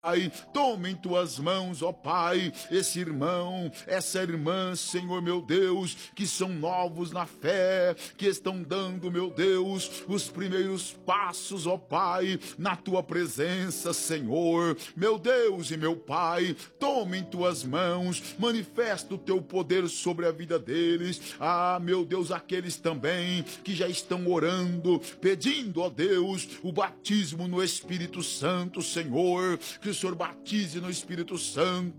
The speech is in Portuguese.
Pai, toma em tuas mãos, ó Pai, esse irmão, essa irmã, Senhor meu Deus, que são novos na fé, que estão dando, meu Deus, os primeiros passos, ó Pai, na tua presença, Senhor, meu Deus e meu Pai, toma em tuas mãos, manifesta o teu poder sobre a vida deles, meu Deus, aqueles também que já estão orando, pedindo, ó Deus, o batismo no Espírito Santo, Senhor, que o Senhor batize no Espírito Santo